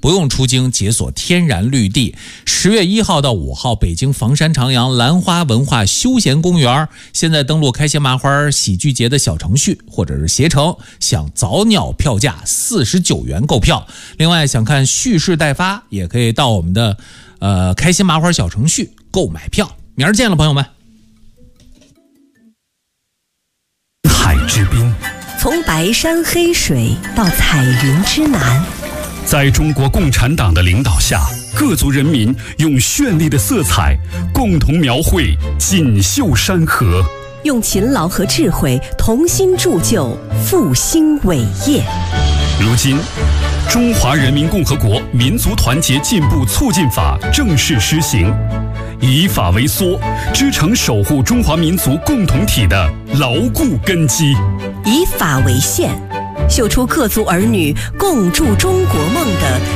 不用出京解锁天然绿地。10月1号到5号，北京房山长阳兰花文化休闲公园，现在登录开心麻花喜剧节的小程序或者是携程，享早鸟票价49元购票。另外想看蓄势待发，也可以到我们的开心麻花小程序购买票。明儿见了，朋友们。 海之滨， 从白山黑水到彩云之南， 在中国共产党的领导下，各族人民用绚丽的色彩共同描绘锦绣山河， 用勤劳和智慧同心铸就复兴伟业。 如今，中华人民共和国民族团结进步促进法正式施行，以法为梭，织成守护中华民族共同体的牢固根基； 以法为线，绣出各族儿女共筑中国梦的